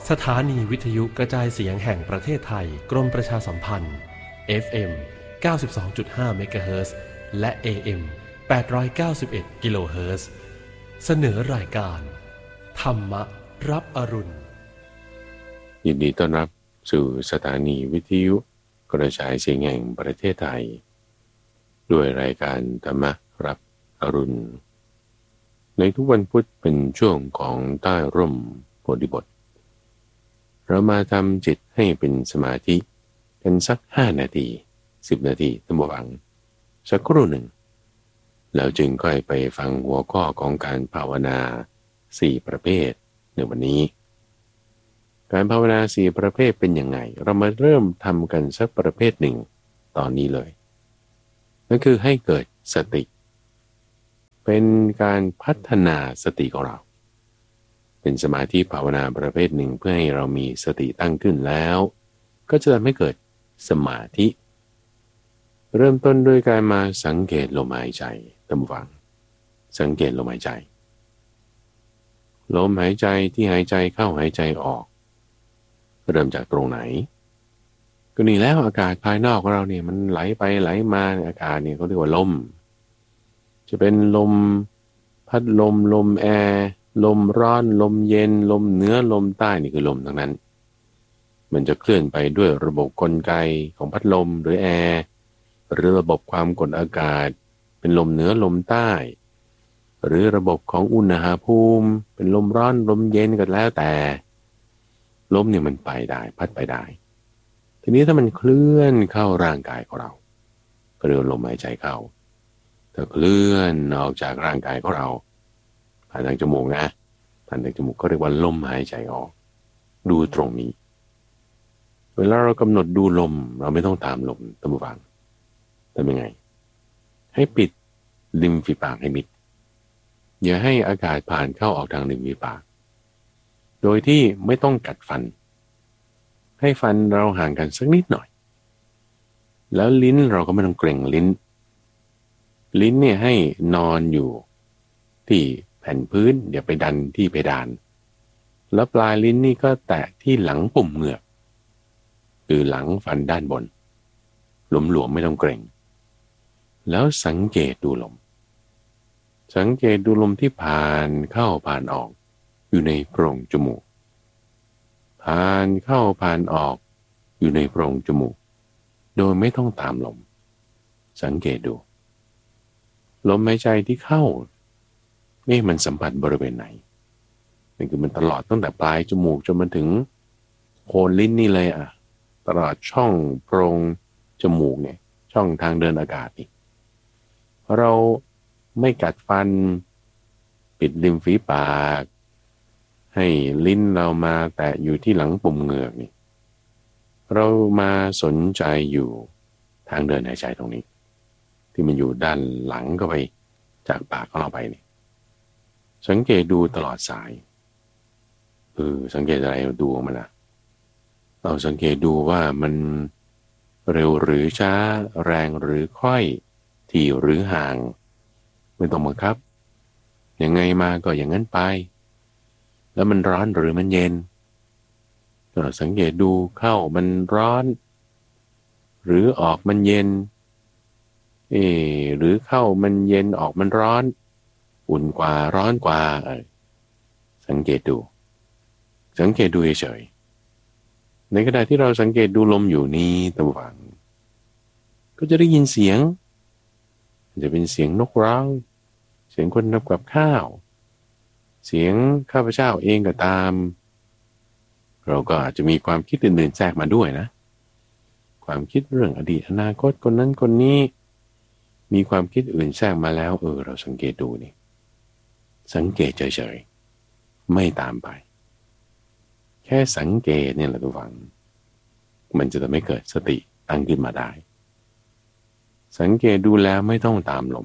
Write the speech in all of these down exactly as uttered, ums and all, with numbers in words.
สถานีวิทยุกระจายเสียงแห่งประเทศไทยกรมประชาสัมพันธ์ เอฟ เอ็ม เก้าสิบสองจุดห้า เมกะเฮิรตซ์และ เอ เอ็ม แปดร้อยเก้าสิบเอ็ด กิโลเฮิรตซ์เสนอรายการธรรมรับอรุณยินดีต้อนรับสู่สถานีวิทยุกระจายเสียงแห่งประเทศไทยด้วยรายการธรรมรับอรุณในทุกวันพุธเป็นช่วงของใต้ร่มโพธิบทเรามาทำจิตให้เป็นสมาธิกันสักห้านาทีสิบนาทีตั้งบวังสักครู่หนึ่งแล้วจึงค่อยไปฟังหัวข้อของการภาวนาสี่ประเภทในวันนี้การภาวนาสี่ประเภทเป็นยังไงเรามาเริ่มทำกันสักประเภทหนึ่งตอนนี้เลยนั่นคือให้เกิดสติเป็นการพัฒนาสติของเราเป็นสมาธิภาวนาประเภทหนึ่งเพื่อให้เรามีสติตั้งขึ้นแล้วก็จะทำให้เกิดสมาธิเริ่มต้นด้วยการมาสังเกตลมหายใจตามฟังสังเกตลมหายใจลมหายใจที่หายใจเข้าหายใจออกเริ่มจากตรงไหนก็นี่แล้วอากาศภายนอกของเราเนี่ยมันไหลไปไหลมาอากาศเนี่ยเขาเรียกว่าลมจะเป็นลมพัดลมลมแอร์ลมร้อนลมเย็นลมเหนือลมใต้นี่คือลมทั้งนั้นมันจะเคลื่อนไปด้วยระบบกลไกของพัดลมหรือแอร์หรือระบบความกดอากาศเป็นลมเหนือลมใต้หรือระบบของอุณหภูมิเป็นลมร้อนลมเย็นก็แล้วแต่ลมเนี่ยมันไปได้พัดไปได้ทีนี้ถ้ามันเคลื่อนเข้าร่างกายของเราก็เรียกลมหายใจเข้าถ้าเคลื่อนออกจากร่างกายของเราผ่านทางจมูกนะผ่านทางจมูกก็เรียกว่าลมหายใจออกดูตรงนี้เวลาเรากำหนดดูลมเราไม่ต้องตามลมตามฟังทำยังไงให้ปิดริมฝีปากให้มิดอย่าให้อากาศผ่านเข้าออกทางริมฝีปากโดยที่ไม่ต้องกัดฟันให้ฟันเราห่างกันสักนิดหน่อยแล้วลิ้นเราก็ไม่ต้องเกร็งลิ้นลิ้นเนี่ยให้นอนอยู่ที่แผ่นพื้นอย่าไปดันที่เพดานแล้วปลายลิ้นนี่ก็แตะที่หลังปุ่มเหงือกคือหลังฟันด้านบนหลวมๆไม่ต้องเกร็งแล้วสังเกตดูลมสังเกตดูลมที่ผ่านเข้าผ่านออกอยู่ในโพรงจมูกผ่านเข้าผ่านออกอยู่ในโพรงจมูกโดยไม่ต้องตามลมสังเกตดูลมหายใจที่เข้านี่มันสัมผัสบริเวณไหนนั่นคือมันตลอดตั้งแต่ปลายจมูกจนมาถึงโคนลิ้นนี่เลยอ่ะตลอดช่องโพรงจมูกเนี่ยช่องทางเดินอากาศนี่เราไม่กัดฟันปิดริมฝีปากให้ลิ้นเรามาแตะอยู่ที่หลังปุ่มเหงือกนี่เรามาสนใจอยู่ทางเดินหายใจตรงนี้ที่มันอยู่ด้านหลังก็ไปจากปากของเราไปนี่สังเกตดูตลอดสายเออสังเกตอะไรดูมันนะเราสังเกตดูว่ามันเร็วหรือช้าแรงหรือค่อยถี่หรือห่างไม่ต้องบังคับยังไงมาก็อย่างนั้นไปแล้วมันร้อนหรือมันเย็นเราสังเกตดูเข้ามันร้อนหรือออกมันเย็นเออหรือเข้ามันเย็นออกมันร้อนอุ่นกว่าร้อนกว่าสังเกตดูสังเกตดูเฉยๆในขณะที่เราสังเกตดูลมอยู่นี้ตะวันก็จะได้ยินเสียงจะเป็นเสียงนกร้องเสียงคนทำกับข้าวเสียงข้าพเจ้าเองก็ตามเราก็อาจจะมีความคิดอื่นๆแทรกมาด้วยนะความคิดเรื่องอดีตอนาคตคนนั้นคนนี้มีความคิดอื่นแทรกมาแล้วเออเราสังเกตดูนี่สังเกตเฉยๆไม่ตามไปแค่สังเกตเนี่ยแหละทุกฝังมันจะทำให้เกิดสติตั้งขึ้นมาได้สังเกตดูแล้วไม่ต้องตามลม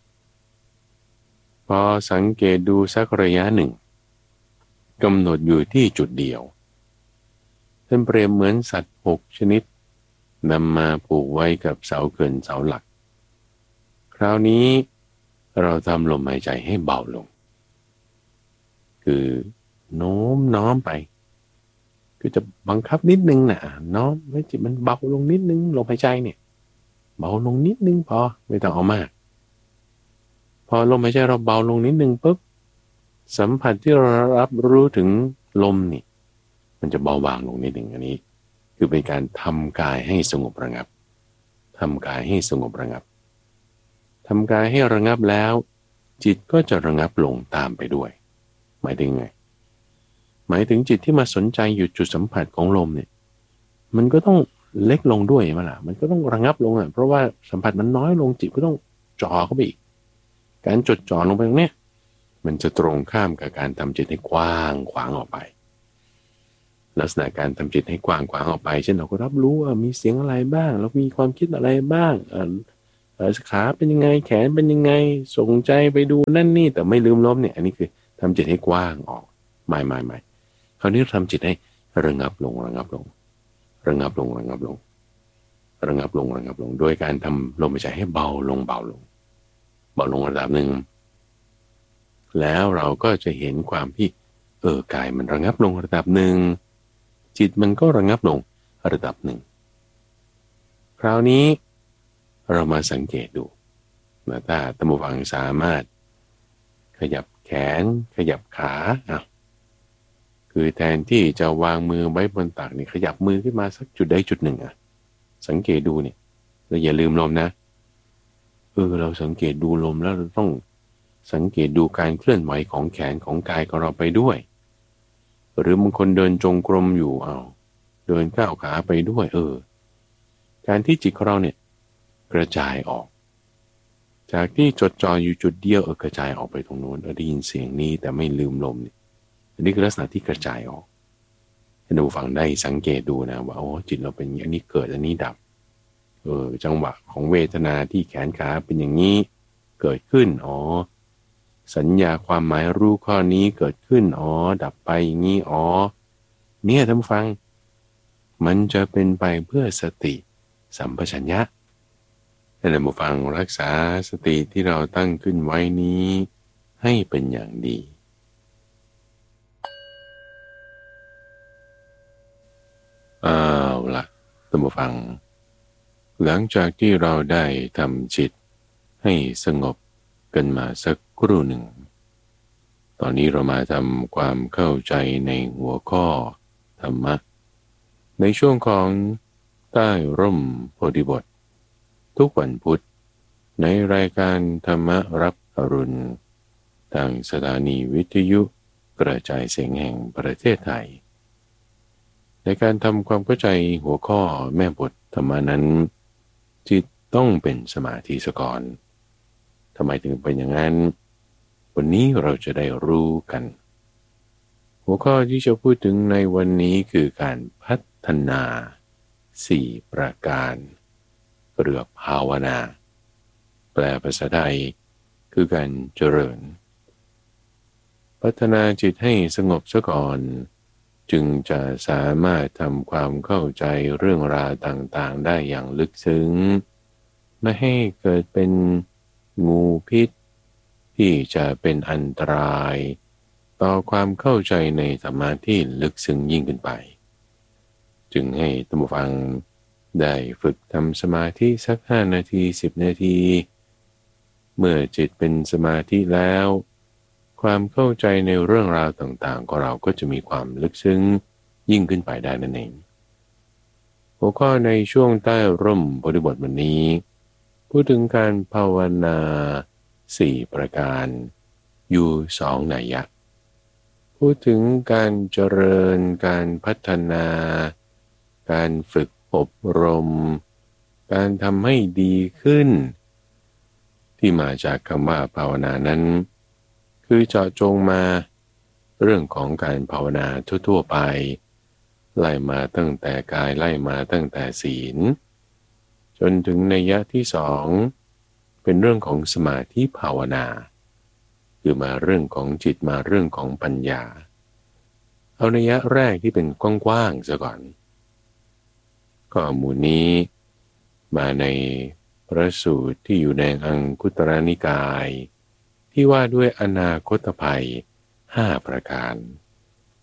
พอสังเกตดูสักระยะหนึ่งกำหนดอยู่ที่จุดเดียวท่านเปรียบเหมือนสัตว์หกชนิดนำมาผูกไว้กับเสาเขื่อนเสาหลักคราวนี้เราทำลมหายใจให้เบาลงคือโน้มน้อมไปคือจะบังคับนิดนึงนะน้อมให้จิตมันเบาลงนิดนึงลมหายใจเนี่ยเบาลงนิดนึงพอไม่ต้องเอามากพอลมหายใจเราเบาลงนิดนึงปุ๊บสัมผัสที่เรารับรู้ถึงลมนี่มันจะเบาบางลงนิดนึงอันนี้คือเป็นการทำกายให้สงบระงับทำกายให้สงบระงับทำกายให้ระงับแล้วจิตก็จะระงับลงตามไปด้วยหมายถึงไงหมายถึงจิตที่มาสนใจอยู่จุดสัมผัสของลมเนี่ยมันก็ต้องเล็กลงด้วยมั้ยล่ะมันก็ต้องระงับลงอ่ะเพราะว่าสัมผัสมันน้อยลงจิตก็ต้องจ่อเข้าไปอีกการจดจ่อลงไปตรงเนี้ยมันจะตรงข้ามกับการทำจิตให้กว้างขวางออกไปลักษณะการทำจิตให้กว้างขวางออกไปเช่นเราก็รับรู้ว่ามีเสียงอะไรบ้างแล้วมีความคิดอะไรบ้างอ่าขาเป็นยังไงแขนเป็นยังไงส่งใจไปดูนั่นนี่แต่ไม่ลืมลมเนี่ยอันนี้คือทำจิตให้กว้างออกไม่ไม่ไม่คราวนี้ทำจิตให้ระงับลงระงับลงระงับลงระงับลงระงับลงระงับลงโดยการทำลมหายใจให้เบาลงเบาลงเบาลงระดับหนึ่งแล้วเราก็จะเห็นความที่เออกายมันระงับลงระดับหนึ่งจิตมันก็ระงับลงระดับหนึ่งคราวนี้เรามาสังเกตดูนะถ้าท่านผู้ฟังสามารถขยับแขนขยับขาอ่ะคือแทนที่จะวางมือไว้บนตักนี่ขยับมือขึ้นมาสักจุดใดจุดหนึ่งอ่ะสังเกตดูเนี่ยเราอย่าลืมลมนะเออเราสังเกตดูลมแล้วเราต้องสังเกตดูการเคลื่อนไหวของแขนของกายของเราไปด้วยหรือบางคนเดินจงกรมอยู่เอาเดินก้าวขาไปด้วยเออการที่จิตของเราเนี่ยกระจายออกจากที่จดจ่ออยู่จุดเดียวเออกระจายออกไปตรงโน้นได้ยินเสียงนี้แต่ไม่ลืมลมเนี่ยอันนี้คือลักษณะที่กระจายออกให้ดูฟังได้สังเกตดูนะว่าโอ้จิตเราเป็นอย่างนี้เกิดอันนี้ดับเออจังหวะของเวทนาที่แขนขาเป็นอย่างนี้เกิดขึ้นอ๋อสัญญาความหมายรู้ข้อนี้เกิดขึ้นอ๋อดับไปอย่างนี้อ๋อเนี่ยท่านฟังมันจะเป็นไปเพื่อสติสัมปชัญญะให้ท่านฟังรักษาสติที่เราตั้งขึ้นไว้นี้ให้เป็นอย่างดีเอาล่ะท่านผู้ฟังหลังจากที่เราได้ทำจิตให้สงบกันมาสักครู่หนึ่งตอนนี้เรามาทำความเข้าใจในหัวข้อธรรมะในช่วงของใต้ร่มโพธิบททุกวันพุธในรายการธรรมรับอรุณทางสถานีวิทยุกระจายเสียงแห่งประเทศไทยในการทำความเข้าใจหัวข้อแม่บทธรรมานั้นจิตต้องเป็นสมาธิซะก่อนทำไมถึงเป็นอย่างนั้นวันนี้เราจะได้รู้กันหัวข้อที่จะพูดถึงในวันนี้คือการพัฒนาสี่ประการเรือภาวนาแปลภาษาไทยคือการเจริญพัฒนาจิตให้สงบซะก่อนจึงจะสามารถทำความเข้าใจเรื่องราวต่างๆได้อย่างลึกซึ้งไม่ให้เกิดเป็นงูพิษที่จะเป็นอันตรายต่อความเข้าใจในธรรมะที่ลึกซึ้งยิ่งขึ้นไปจึงให้ท่านผู้ฟังได้ฝึกทำสมาธิสักห้านาทีสิบนาทีเมื่อจิตเป็นสมาธิแล้วความเข้าใจในเรื่องราวต่างๆของเราก็จะมีความลึกซึ้งยิ่งขึ้นไปได้นั่นเองหัวข้อในช่วงใต้ร่มโพธิบทวันนี้พูดถึงการภาวนาสี่ประการอยู่สองนัยยะพูดถึงการเจริญการพัฒนาการฝึกอบรมการทำให้ดีขึ้นที่มาจากคำว่าภาวนานั้นคือเจาะจงมาเรื่องของการภาวนาทั่วๆไปไล่มาตั้งแต่กายไล่มาตั้งแต่ศีลจนถึงนัยยะที่สองเป็นเรื่องของสมาธิภาวนาคือมาเรื่องของจิตมาเรื่องของปัญญาเอานัยยะแรกที่เป็นกว้างๆซะก่อนข้อมูลนี้มาในพระสูตรที่อยู่ในอังคุตรนิกายที่ว่าด้วยอนาคตภัยห้าประการท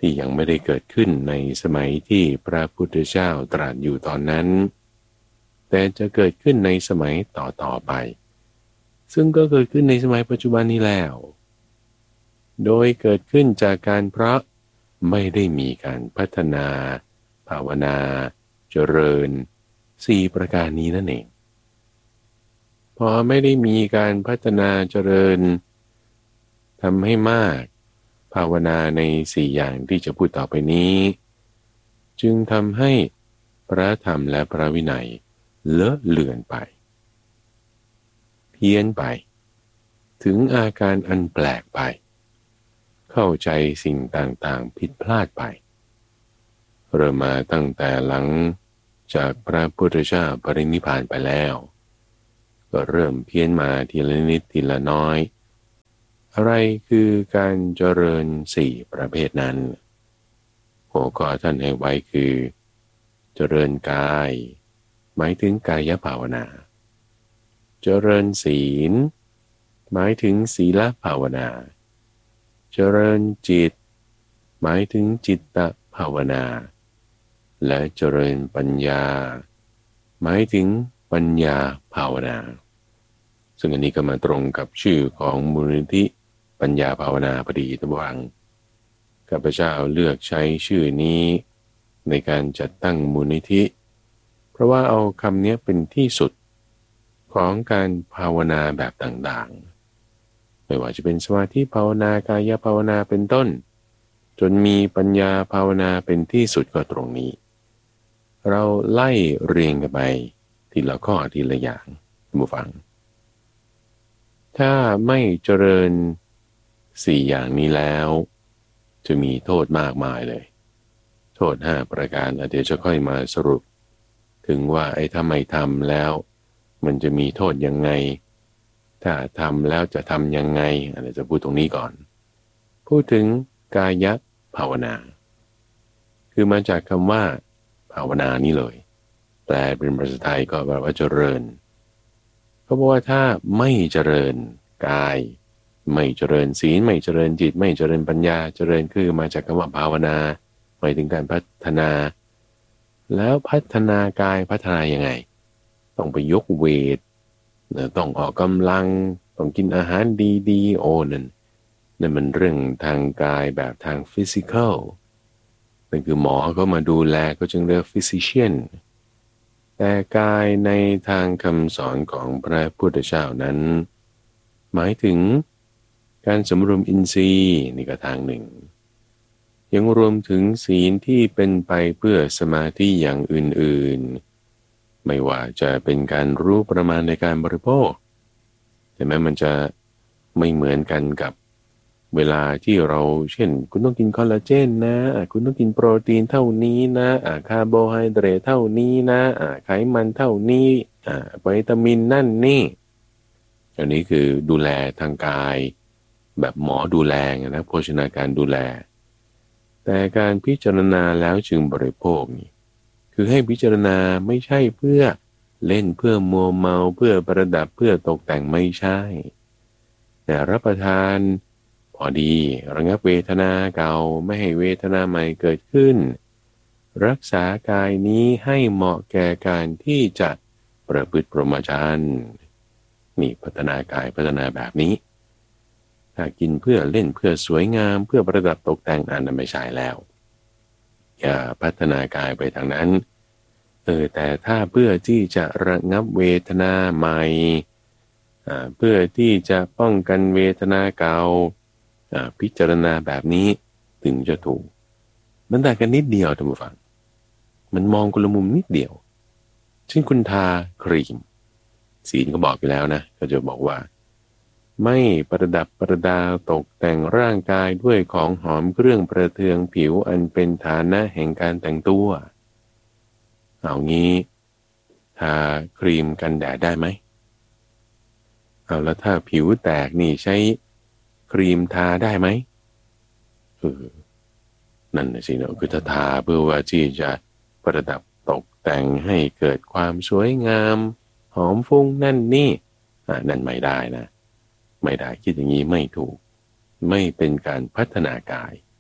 ที่ยังไม่ได้เกิดขึ้นในสมัยที่พระพุทธเจ้าตรัสอยู่ตอนนั้นแต่จะเกิดขึ้นในสมัยต่อๆไปซึ่งก็เกิดขึ้นในสมัยปัจจุบันนี้แล้วโดยเกิดขึ้นจากการเพราะไม่ได้มีการพัฒนาภาวนาเจริญสี่ประการนี้นั่นเองพอไม่ได้มีการพัฒนาเจริญทำให้มากภาวนาในสี่อย่างที่จะพูดต่อไปนี้จึงทำให้พระธรรมและพระวินัยเลอะเลือนไปเพี้ยนไปถึงอาการอันแปลกไปเข้าใจสิ่งต่างๆผิดพลาดไปเริ่มมาตั้งแต่หลังจากพระพุทธเจ้าปรินิพพานไปแล้วก็เริ่มเพี้ยนมาทีละนิดทีละน้อยอะไรคือการเจริญสี่ประเภทนั้นหัวข้อท่านให้ไว้คือเจริญกายหมายถึงกายภาวนาเจริญศีลหมายถึงศีลภาวนาเจริญจิตหมายถึงจิตตภาวนาและเจริญปัญญาหมายถึงปัญญาภาวนาซึ่งอันนี้ก็มาตรงกับชื่อของมูลนิธิปัญญาภาวนาพอดีตะวังข้าพเจ้าเลือกใช้ชื่อนี้ในการจัดตั้งมูลนิธิเพราะว่าเอาคำนี้เป็นที่สุดของการภาวนาแบบต่างๆไม่ว่าจะเป็นสมาธิภาวนากายภาวนาเป็นต้นจนมีปัญญาภาวนาเป็นที่สุดก็ตรงนี้เราไล่เรียงกันไปทีละข้อทีละอย่างท่านผู้ฟังถ้าไม่เจริญสี่อย่างนี้แล้วจะมีโทษมากมายเลยโทษห้าประการเดี๋ยวจะค่อยมาสรุปถึงว่าไอ้ถ้าไม่ทำแล้วมันจะมีโทษยังไงถ้าทำแล้วจะทำยังไงอะไรจะพูดตรงนี้ก่อนพูดถึงกายภาวนาคือมาจากคำว่าภาวนานี่เลยแปลเป็นภาษาไทยก็แปลว่าเจริญเขาบอกว่าถ้าไม่เจริญกายไม่เจริญศีลไม่เจริญจิตไม่เจริญปัญญาเจริญคือมาจากคำว่าภาวนาหมายถึงการพัฒนาแล้วพัฒนากายพัฒนายังไงต้องไปยกเวทต้องออกกำลังต้องกินอาหารดีๆโอ้นั่นนั่นมันเรื่องทางกายแบบทางฟิสิกอลนั่นคือหมอก็มาดูแลก็จึงเรียกฟิสิเชียนแต่กายในทางคำสอนของพระพุทธเจ้านั้นหมายถึงการสำรวมอินทรีย์นี่ก็ทางหนึ่งยังรวมถึงศีลที่เป็นไปเพื่อสมาธิอย่างอื่นๆไม่ว่าจะเป็นการรู้ประมาณในการบริโภคแต่แม้มันจะไม่เหมือนกันกับเวลาที่เราเช่นคุณต้องกินคอลลาเจนนะคุณต้องกินโปรตีนเท่านี้นะคาร์โบไฮเดรตเท่านี้นะไขมันเท่านี้วิตามินนั่นนี่อันนี้คือดูแลทางกายแบบหมอดูแลนะโภชนาการดูแลแต่การพิจารณาแล้วจึงบริโภคนี่คือให้พิจารณาไม่ใช่เพื่อเล่นเพื่อมัวเมาเพื่อประดับเพื่อตกแต่งไม่ใช่แต่รับประทานพอดีระงับเวทนาเก่าไม่ให้เวทนาใหม่เกิดขึ้นรักษากายนี้ให้เหมาะแก่การที่จะประพฤติพรหมจรรย์นี่พัฒนากายพัฒนาแบบนี้ถ้ากินเพื่อเล่นเพื่อสวยงามเพื่อประดับตกแต่งอันนั้นไม่ใช่แล้วอย่าพัฒนากายไปทางนั้นเออแต่ถ้าเพื่อที่จะระงับเวทนาใหม่อ่าเพื่อที่จะป้องกันเวทนาเก่าอ่าพิจารณาแบบนี้ถึงจะถูกมันต่างกันนิดเดียวท่านผู้ฟังมันมองคนละมุมนิดเดียวเช่นคุณทาครีมศีลก็บอกไปแล้วนะก็จะบอกว่าไม่ประดับประดาตกแต่งร่างกายด้วยของหอมเครื่องประเทืองผิวอันเป็นฐานะแห่งการแต่งตัวเอางี้ทาครีมกันแดดได้ไหมเอาแล้วถ้าผิวแตกนี่ใช้ครีมทาได้ไหมเออนั่นนะสิเนาะคือถ้าทาเพื่อว่าที่จะประดับตกแต่งให้เกิดความสวยงามหอมฟุ้งนั่นนี่อ่านั่นไม่ได้นะไม่ได้คิดอย่างนี้ไม่ถูกไม่เป็นการพัฒนากาย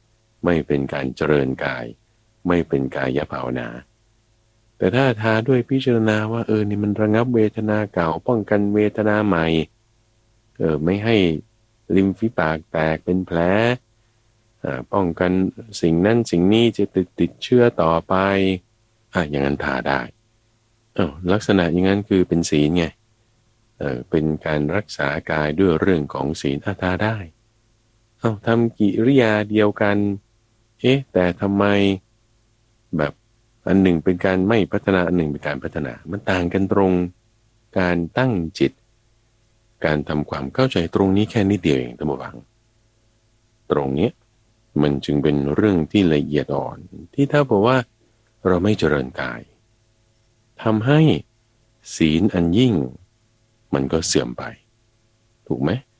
ไม่เป็นการเจริญกายไม่เป็นกายภาวนาแต่ถ้าทาด้วยพิจารณาว่าเออนี่มันระงับเวทนาเก่าป้องกันเวทนาใหม่เออไม่ให้ริมฝีปากแตกเป็นแผลป้องกันสิ่งนั้นสิ่งนี้จะติดติดเชื้อต่อไปอ่ะอย่างนั้นทาได้เออลักษณะอย่างนั้นคือเป็นศีลไงเออเป็นการรักษากายด้วยเรื่องของศีลทาทาได้เอาทำกิริยาเดียวกันเอ๊ะแต่ทำไมแบบอันหนึ่งเป็นการไม่พัฒนาอันหนึ่งเป็นการพัฒนามันต่างกันตรงการตั้งจิตการทำความเข้าใจตรงนี้แค่นิดเดียวเองท่านผู้ฟังตรงนี้มันจึงเป็นเรื่องที่ละเอียดอ่อนที่ถ้าบอกว่าเราไม่เจริญกายทำให้ศีลอันยิ่งมันก็เสื่อมไปถูกไหม